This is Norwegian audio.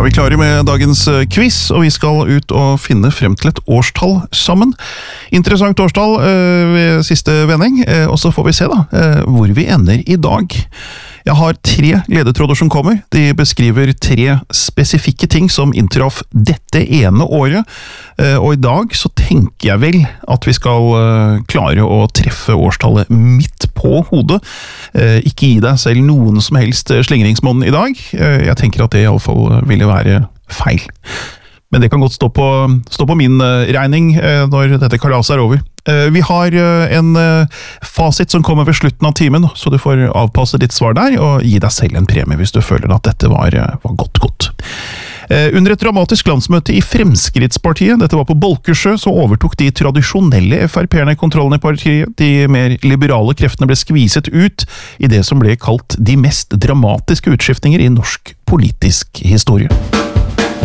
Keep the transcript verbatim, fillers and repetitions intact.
er vi klare med dagens quiz, og vi skal ut og finne frem til et årstall sammen. Interessant årstall øh, ved siste vending, øh, og så får vi se da, øh, hvor vi ender i dag. Jeg har tre ledetråder som kommer. De beskriver tre spesifikke ting som inntraff dette ene året, og i dag så tenker jeg vel at vi skal klare å treffe årstallet midt på hodet. Ikke gi deg selv noen som helst slingringsmånd i dag. Jeg tenker at det i alle fall ville være feil. Men det kan godt stå på, stå på min regning når dette kalaset er over. Vi har en fasit som kommer ved slutten av timen, så du får avpasse ditt svar der, og gi deg selv en premie hvis du føler at dette var, var godt godt. Under et dramatisk landsmøte i Fremskrittspartiet, dette var på Bolkesjø, så overtok de tradisjonelle F R P-erne kontrollen i partiet. De mer liberale kreftene ble skviset ut i det som ble kalt de mest dramatiske utskiftninger i norsk politisk historie.